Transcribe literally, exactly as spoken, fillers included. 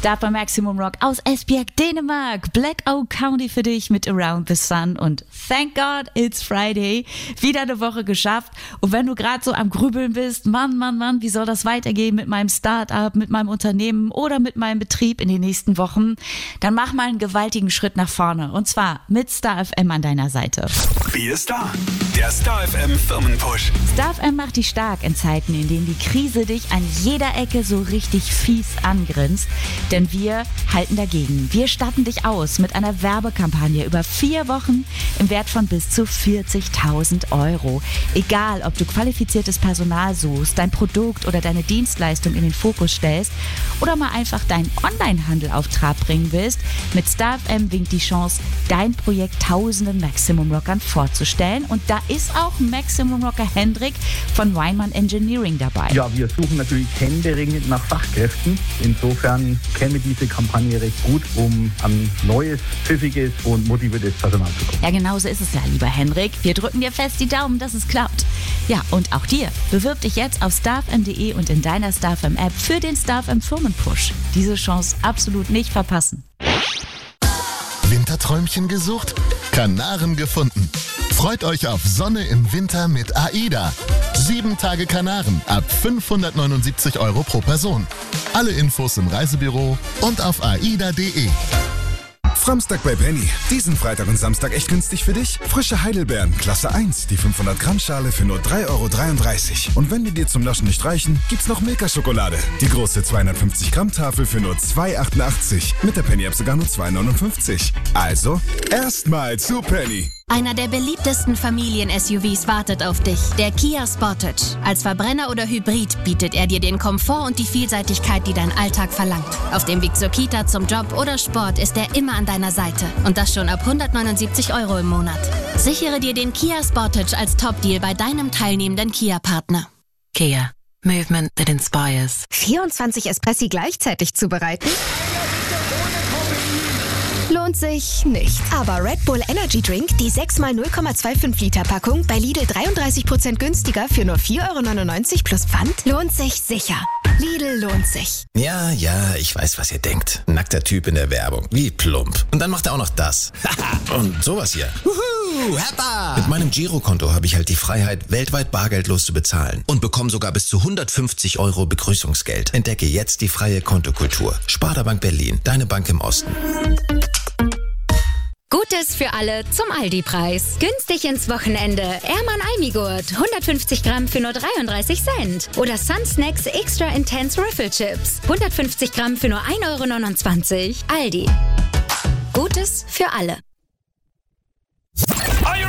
Start bei Maximum Rock aus Esbjerg, Dänemark. Black Oak County für dich mit Around the Sun und thank God it's Friday. Wieder eine Woche geschafft. Und wenn du gerade so am Grübeln bist, Mann, Mann, Mann, wie soll das weitergehen mit meinem Start-up, mit meinem Unternehmen oder mit meinem Betrieb in den nächsten Wochen, dann mach mal einen gewaltigen Schritt nach vorne. Und zwar mit Star F M an deiner Seite. Wie ist da? Der Star F M Firmenpush. Star F M macht dich stark in Zeiten, in denen die Krise dich an jeder Ecke so richtig fies angrinst. Denn wir halten dagegen. Wir statten dich aus mit einer Werbekampagne über vier Wochen im Wert von bis zu vierzigtausend Euro. Egal, ob du qualifiziertes Personal suchst, dein Produkt oder deine Dienstleistung in den Fokus stellst oder mal einfach deinen Onlinehandel auf Trab bringen willst, mit Star F M winkt die Chance, dein Projekt tausenden Maximum Rockern vorzustellen. Und da ist auch Maximum Rocker Hendrik von Weinmann Engineering dabei. Ja, wir suchen natürlich händeringend nach Fachkräften. Insofern käme diese Kampagne recht gut, um an neues, pfiffiges und motiviertes Personal zu kommen. Ja, genau so ist es ja, lieber Hendrik. Wir drücken dir fest die Daumen, dass es klappt. Ja, und auch dir. Bewirb dich jetzt auf starfm punkt de und in deiner Star F M App für den Star F M Firmenpush. Diese Chance absolut nicht verpassen. Winterträumchen gesucht? Kanaren gefunden. Freut euch auf Sonne im Winter mit AIDA. Sieben Tage Kanaren ab fünfhundertneunundsiebzig Euro pro Person. Alle Infos im Reisebüro und auf aida punkt de. Samstag bei Penny. Diesen Freitag und Samstag echt günstig für dich? Frische Heidelbeeren, Klasse eins, die fünfhundert Gramm Schale für nur drei Euro dreiunddreißig. Und wenn die dir zum Naschen nicht reichen, gibt's noch Milka-Schokolade. Die große zweihundertfünfzig Gramm Tafel für nur zwei Euro achtundachtzig. Mit der Penny-App sogar nur zwei Euro neunundfünfzig. Also, erstmal zu Penny. Einer der beliebtesten Familien-S U Vs wartet auf dich, der Kia Sportage. Als Verbrenner oder Hybrid bietet er dir den Komfort und die Vielseitigkeit, die dein Alltag verlangt. Auf dem Weg zur Kita, zum Job oder Sport ist er immer an deiner Seite. Und das schon ab hundertneunundsiebzig Euro im Monat. Sichere dir den Kia Sportage als Top-Deal bei deinem teilnehmenden Kia-Partner. Kia. Movement that inspires. vierundzwanzig Espressi gleichzeitig zubereiten? Lohnt sich nicht. Aber Red Bull Energy Drink, die sechs mal null Komma fünfundzwanzig Liter Packung, bei Lidl dreiunddreißig Prozent günstiger für nur vier Euro neunundneunzig plus Pfand, lohnt sich sicher. Lidl lohnt sich. Ja, ja, ich weiß, was ihr denkt. Nackter Typ in der Werbung. Wie plump. Und dann macht er auch noch das. Und sowas hier. Wuhu, Heppa! Mit meinem Girokonto habe ich halt die Freiheit, weltweit bargeldlos zu bezahlen. Und bekomme sogar bis zu hundertfünfzig Euro Begrüßungsgeld. Entdecke jetzt die freie Kontokultur. Sparda Bank Berlin. Deine Bank im Osten. Gutes für alle zum Aldi-Preis. Günstig ins Wochenende. Erman Almigurt. hundertfünfzig Gramm für nur dreiunddreißig Cent. Oder Sun Snacks Extra Intense Riffle Chips. hundertfünfzig Gramm für nur ein Euro neunundzwanzig. Aldi. Gutes für alle.